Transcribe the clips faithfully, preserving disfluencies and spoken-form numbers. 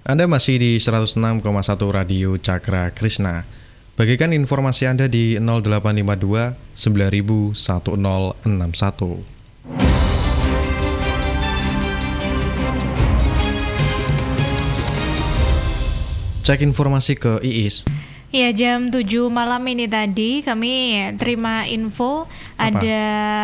Anda masih di seratus enam koma satu Radio Cakra Krishna. Bagikan informasi Anda di nol delapan lima dua sembilan satu nol enam satu. Cek informasi ke Iis. Ya, jam tujuh malam ini tadi kami terima info Apa? ada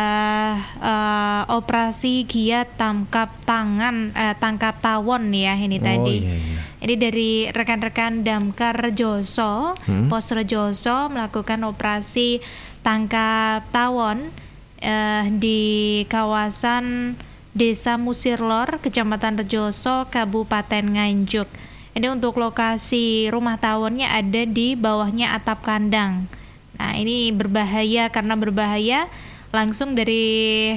uh, operasi giat tangkap tangan uh, tangkap tawon ya ini Oh, tadi. iya, iya. Ini dari rekan-rekan Damkar Rejoso, Hmm? Pos Rejoso melakukan operasi tangkap tawon uh, di kawasan Desa Musirlor, Kecamatan Rejoso, Kabupaten Nganjuk. Ini untuk lokasi rumah tawonnya ada di bawahnya atap kandang. Nah, ini berbahaya, karena berbahaya langsung dari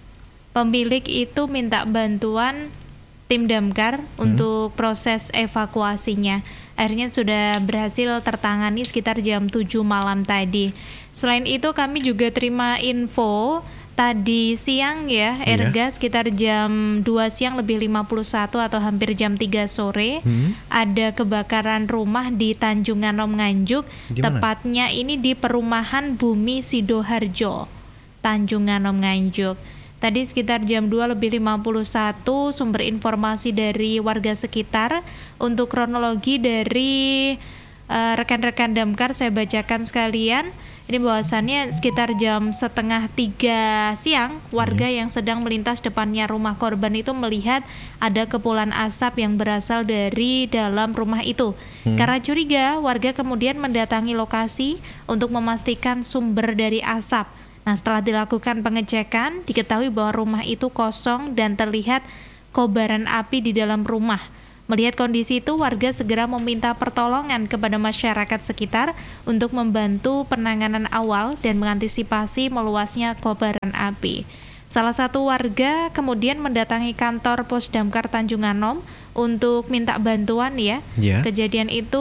pemilik itu minta bantuan tim damkar hmm. untuk proses evakuasinya. Akhirnya sudah berhasil tertangani sekitar jam tujuh malam tadi. Selain itu kami juga terima info tadi siang ya, Iya. Erga sekitar jam dua siang lebih lima puluh satu atau hampir jam tiga sore Hmm. ada kebakaran rumah di Tanjung Anom Nganjuk. Di mana? Tepatnya ini di perumahan Bumi Sidoharjo, Tanjung Anom Nganjuk. Tadi sekitar jam dua lebih lima puluh satu sumber informasi dari warga sekitar. Untuk kronologi dari uh, rekan-rekan damkar saya bacakan sekalian. Ini bahwasannya sekitar jam setengah tiga siang, warga yang sedang melintas depannya rumah korban itu melihat ada kepulan asap yang berasal dari dalam rumah itu. Hmm. Karena curiga, warga kemudian mendatangi lokasi untuk memastikan sumber dari asap. Nah, setelah dilakukan pengecekan, diketahui bahwa rumah itu kosong dan terlihat kobaran api di dalam rumah. Melihat kondisi itu, warga segera meminta pertolongan kepada masyarakat sekitar untuk membantu penanganan awal dan mengantisipasi meluasnya kobaran api. Salah satu warga kemudian mendatangi kantor Pos Damkar Tanjung Anom untuk minta bantuan ya. Yeah. Kejadian itu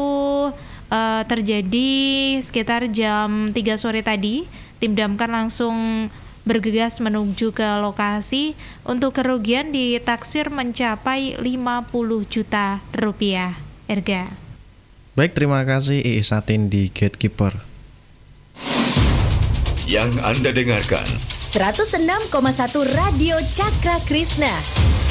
uh, terjadi sekitar jam tiga sore tadi. Tim damkar langsung bergegas menuju ke lokasi. Untuk kerugian ditaksir mencapai lima puluh juta rupiah. Erga. Baik, terima kasih Iis Satin di Gatekeeper. Yang Anda dengarkan seratus enam koma satu Radio Cakra Krishna.